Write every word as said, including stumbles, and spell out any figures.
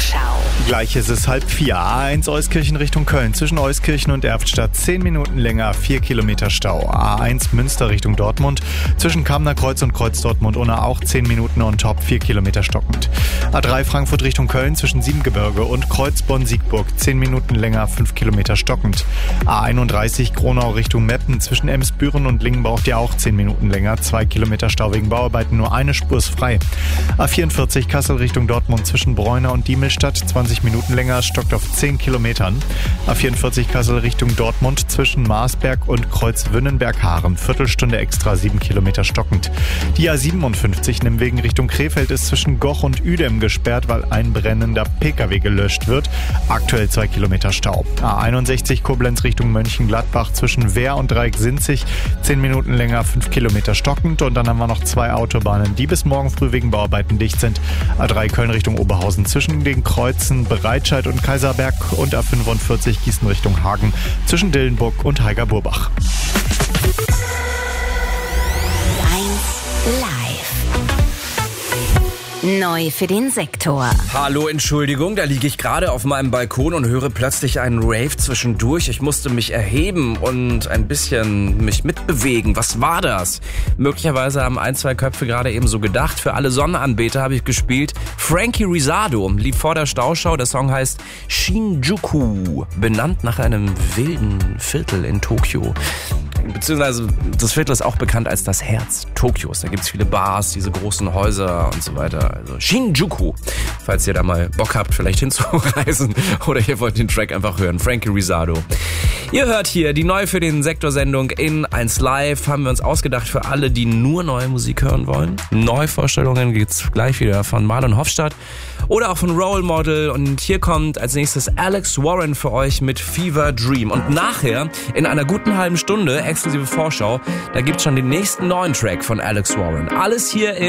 Vorschau. Gleich ist es halb vier. A eins Euskirchen Richtung Köln. Zwischen Euskirchen und Erftstadt zehn Minuten länger, vier Kilometer Stau. A eins Münster Richtung Dortmund. Zwischen Kamener Kreuz und Kreuz Dortmund-Unna auch zehn Minuten on top, vier Kilometer stockend. A drei Frankfurt Richtung Köln. Zwischen Siebengebirge und Kreuz Bonn-Siegburg zehn Minuten länger, fünf Kilometer stockend. A einunddreißig Gronau Richtung Meppen. Zwischen Emsbüren und Lingen braucht ihr auch zehn Minuten länger, zwei Kilometer Stau wegen Bauarbeiten, nur eine Spur ist frei. A vierundvierzig Kassel Richtung Dortmund. Zwischen Bräuner und Diemelstadt zwanzig Minuten länger, stockt auf zehn Kilometern. A vierundvierzig Kassel Richtung Dortmund. Zwischen Marsberg und Kreuz Wünnenberg-Haaren Viertelstunde extra, sieben Kilometer stockend. Die A siebenundfünfzig Nimwegen Richtung Krefeld ist zwischen Goch und Uedem gesperrt, weil ein brennender Pkw gelöscht wird. Aktuell zwei Kilometer Stau. A einundsechzig Koblenz Richtung Mönchengladbach zwischen Wehr und Dreieck-Sinzig zehn Minuten länger, fünf Kilometer stockend. Und dann haben wir noch zwei Autobahnen, die bis morgen früh wegen Bauarbeiten dicht sind. A drei Köln Richtung Oberhausen zwischen den Kreuzen Breitscheid und Kaiserberg und A fünfundvierzig Gießen Richtung Hagen zwischen Dillenburg und Heiger-Burbach. eins Live. Neu für den Sektor. Hallo, Entschuldigung, da liege ich gerade auf meinem Balkon und höre plötzlich einen Rave zwischendurch. Ich musste mich erheben und ein bisschen mich mitbewegen. Was war das? Möglicherweise haben ein, zwei Köpfe gerade eben so gedacht. Für alle Sonnenanbeter habe ich gespielt Frankie Rizardo, lief vor der Stauschau. Der Song heißt Shinjuku, benannt nach einem wilden Viertel in Tokio. Beziehungsweise das Viertel ist auch bekannt als das Herz Tokios. Da gibt es viele Bars, diese großen Häuser und so weiter. Also Shinjuku, falls ihr da mal Bock habt, vielleicht hinzureisen oder ihr wollt den Track einfach hören. Frankie Rizardo. Ihr hört hier die neu für den Sektor-Sendung in eins Live. Haben wir uns ausgedacht für alle, die nur neue Musik hören wollen. Neuvorstellungen gibt's gleich wieder von Marlon Hofstadt oder auch von Role Model. Und hier kommt als nächstes Alex Warren für euch mit Fever Dream. Und nachher, in einer guten halben Stunde, exklusive Vorschau, da gibt's schon den nächsten neuen Track von Alex Warren. Alles hier in